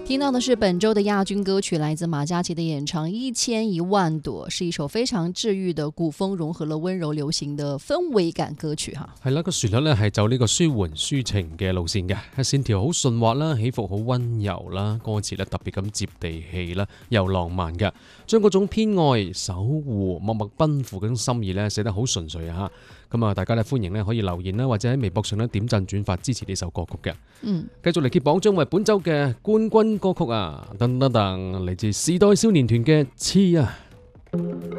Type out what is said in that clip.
听到的是本周的亞軍歌曲，來自馬嘉祺的演唱《1001朵》，是一首非常治癒的古風融合了溫柔流行的氛圍感歌曲哈。 係啦，個旋律咧係走呢個舒緩抒情嘅路線嘅，線條好順滑啦，起伏好溫柔啦，歌詞咧特別咁接地氣啦，又浪漫嘅，將嗰種偏愛、守護、默默奔赴嗰種心意咧寫得好純粹啊！咁啊，大家咧歡迎咧可以留言啦，或者喺微博上咧點讚轉發支持呢首歌曲嘅。繼續嚟揭榜，將為本周嘅冠軍歌曲啊！噔噔噔，嚟自時代少年團嘅《痴》啊！